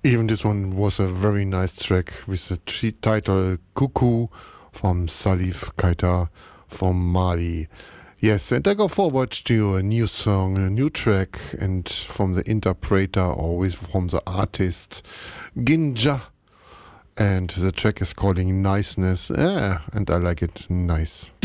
Even this one was a very nice track with the title Cuckoo from Salif Keita from Mali. Yes, and I go forward to a new song, a new track, and from the interpreter, always from the artist Ginja. And the track is calling Niceness. Yeah, and I like it nice.